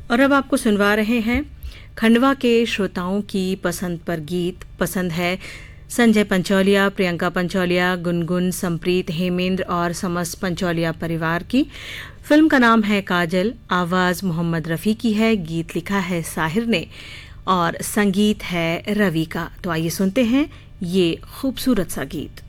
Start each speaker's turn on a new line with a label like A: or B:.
A: और अब आपको सुनवा रहे हैं खंडवा के श्रोताओं की पसंद पर गीत। पसंद है संजय पंचौलिया, प्रियंका पंचौलिया, गुनगुन, संप्रीत, हेमेंद्र और समस्त पंचौलिया परिवार की। फिल्म का नाम है काजल, आवाज़ मोहम्मद रफ़ी की है, गीत लिखा है साहिर ने और संगीत है रवि का। तो आइए सुनते हैं ये खूबसूरत सा गीत।